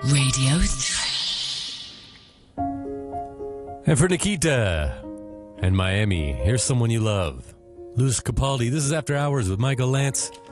Radio 3. And for Nikita and Miami, here's someone you love. Luz Capaldi, this is After Hours with Michael Lance.